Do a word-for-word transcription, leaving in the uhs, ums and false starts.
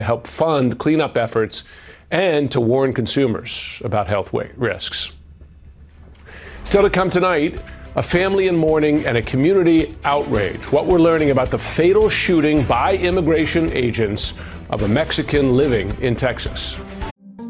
help fund cleanup efforts and to warn consumers about health risks. Still to come tonight, a family in mourning and a community outrage. What we're learning about the fatal shooting by immigration agents of a Mexican living in Texas.